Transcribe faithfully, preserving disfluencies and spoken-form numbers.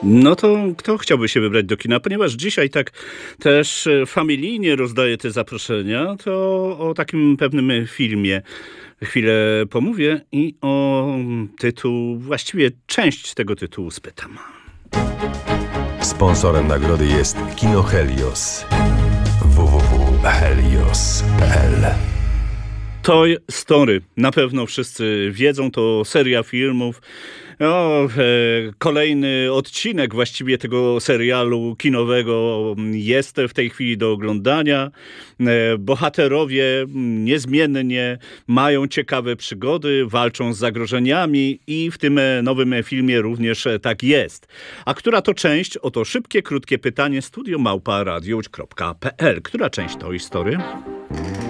No to kto chciałby się wybrać do kina? Ponieważ dzisiaj tak też e, familijnie rozdaję te zaproszenia, to o takim pewnym filmie chwilę pomówię i o tytuł, właściwie część tego tytułu spytam. Sponsorem nagrody jest Kino Helios. w w w kropka helios kropka p l. Toy Story. Na pewno wszyscy wiedzą, to seria filmów. O, e, kolejny odcinek właściwie tego serialu kinowego jest w tej chwili do oglądania. E, bohaterowie niezmiennie mają ciekawe przygody, walczą z zagrożeniami i w tym nowym filmie również tak jest. A która to część? Oto szybkie, krótkie pytanie. studio małpa radio kropka p l. Która część Toy Story?